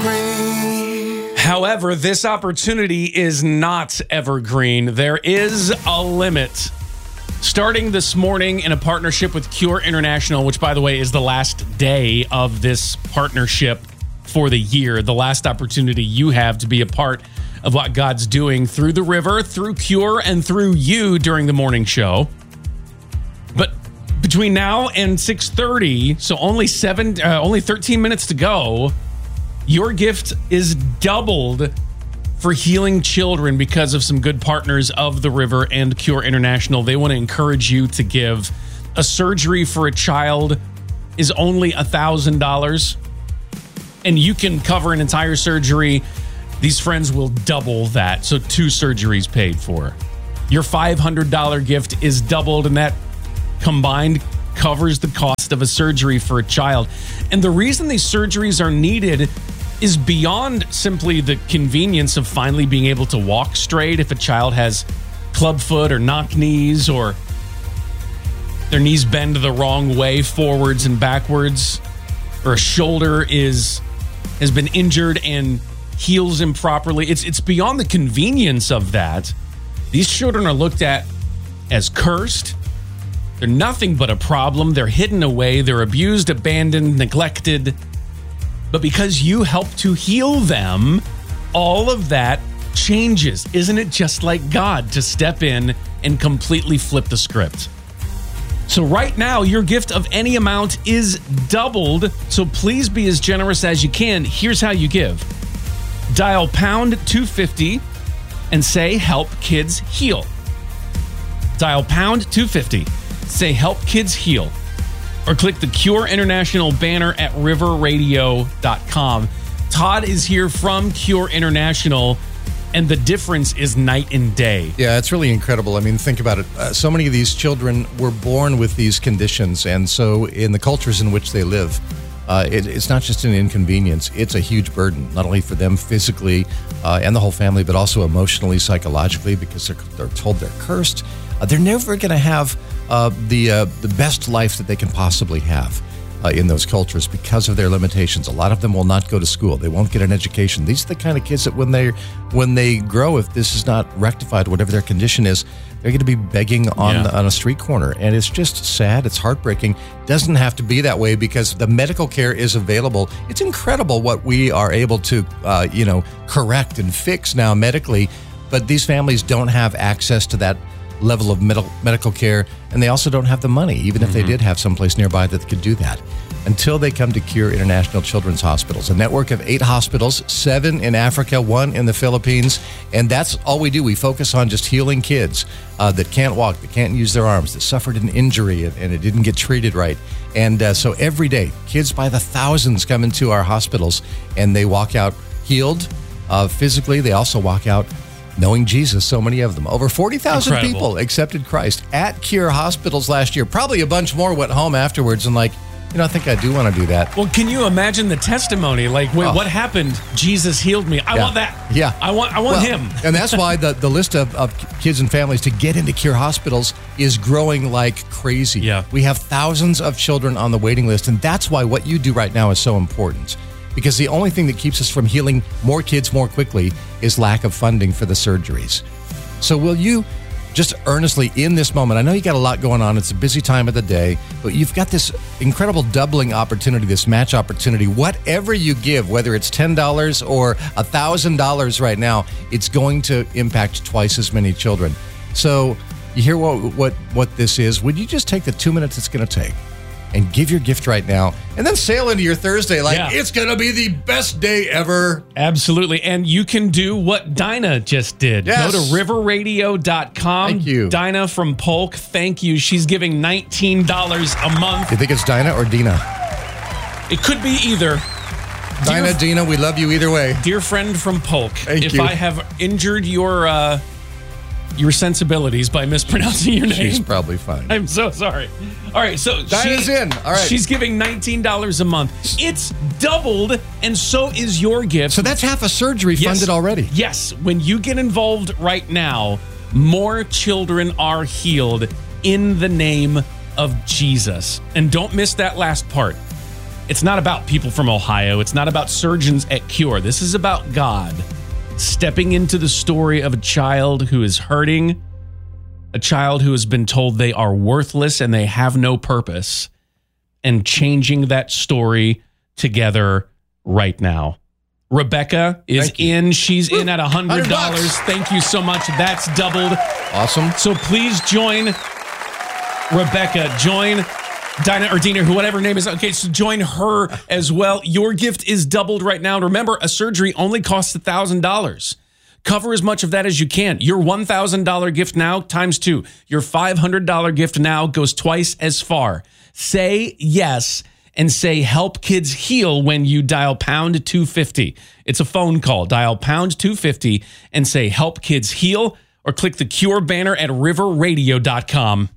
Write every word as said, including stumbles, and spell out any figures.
evergreen. However, this opportunity is not evergreen. There is a limit. Starting this morning in a partnership with Cure International, which, by the way, is the last day of this partnership for the year, the last opportunity you have to be a part of what God's doing through the river, through Cure, and through you during the morning show. But between now and six thirty, so only seven, uh, only thirteen minutes to go, your gift is doubled for healing children because of some good partners of the river and Cure International. They want to encourage you to give. A surgery for a child is only one thousand dollars, and you can cover an entire surgery. These friends will double that, so two surgeries paid for. Your five hundred dollars gift is doubled, and that combined covers the cost of a surgery for a child. And the reason these surgeries are needed is beyond simply the convenience of finally being able to walk straight if a child has clubfoot or knock knees, or their knees bend the wrong way forwards and backwards, or a shoulder is has been injured and heals improperly. It's it's beyond the convenience of that. These children are looked at as cursed. They're nothing but a problem. They're hidden away. They're abused, abandoned, neglected. But because you help to heal them, all of that changes. Isn't it just like God to step in and completely flip the script? So right now, your gift of any amount is doubled. So please be as generous as you can. Here's how you give. Dial pound two fifty and say help kids heal. Dial pound two fifty. Say help kids heal. Or click the Cure International banner at river radio dot com. Todd is here from Cure International, and the difference is night and day. Yeah, it's really incredible. I mean, think about it. Uh, so many of these children were born with these conditions, and so in the cultures in which they live, uh, it, it's not just an inconvenience. It's a huge burden, not only for them physically uh, and the whole family, but also emotionally, psychologically, because they're, they're told they're cursed. Uh, they're never going to have uh, the uh, the best life that they can possibly have uh, in those cultures because of their limitations. A lot of them will not go to school. They won't get an education. These are the kind of kids that when they when they grow, if this is not rectified, whatever their condition is, they're going to be begging on Yeah. the, on a street corner. And it's just sad. It's heartbreaking. Doesn't have to be that way because the medical care is available. It's incredible what we are able to uh, you know correct and fix now medically, but these families don't have access to that level of med- medical care, and they also don't have the money, even if they did have someplace nearby that could do that, until they come to Cure International Children's Hospitals, a network of eight hospitals, seven in Africa, one in the Philippines, and that's all we do. We focus on just healing kids uh, that can't walk, that can't use their arms, that suffered an injury and, and it didn't get treated right. And uh, so every day, kids by the thousands come into our hospitals, and they walk out healed uh, physically. They also walk out knowing Jesus, so many of them. Over forty thousand people accepted Christ at Cure hospitals last year. Probably a bunch more went home afterwards and like, you know, I think I do want to do that. Well, can you imagine the testimony? Like, wait, Oh. what happened? Jesus healed me. I Yeah. want that. Yeah. I want I want Well, him. And that's why the, the list of, of kids and families to get into Cure hospitals is growing like crazy. Yeah. We have thousands of children on the waiting list, and that's why what you do right now is so important. Because the only thing that keeps us from healing more kids more quickly is lack of funding for the surgeries. So will you just earnestly in this moment, I know you got a lot going on, it's a busy time of the day, but you've got this incredible doubling opportunity, this match opportunity. Whatever you give, whether it's ten dollars or one thousand dollars right now, it's going to impact twice as many children. So you hear what what what this is. Would you just take the two minutes it's going to take and give your gift right now, and then sail into your Thursday like Yeah. it's going to be the best day ever? Absolutely. And you can do what Dinah just did. Yes. Go to river radio dot com. Thank you. Dinah from Polk, thank you. She's giving nineteen dollars a month. You think it's Dinah or Dina? It could be either. Dinah, Dear, Dina, we love you either way. dear friend from Polk, Thank if you. I have injured your uh, your sensibilities by mispronouncing your name, She's probably fine. I'm so sorry. All right, so Dinah's she- in. All right. She's giving nineteen dollars a month. It's doubled, and so is your gift. So that's half a surgery Yes. funded already. Yes. When you get involved right now, more children are healed in the name of Jesus. And don't miss that last part. It's not about people from Ohio. It's not about surgeons at Cure. This is about God stepping into the story of a child who is hurting, a child who has been told they are worthless and they have no purpose, and changing that story together right now. Rebecca is in. She's in at one hundred dollars. Thank you so much. That's doubled. Awesome. So please join Rebecca. Join Dinah or Dina, who whatever her name is. Okay, so join her as well. Your gift is doubled right now. Remember, a surgery only costs one thousand dollars. Cover as much of that as you can. Your one thousand dollars gift now times two. Your five hundred dollars gift now goes twice as far. Say yes and say help kids heal when you dial pound two fifty. It's a phone call. Dial pound two fifty and say help kids heal, or click the Cure banner at river radio dot com.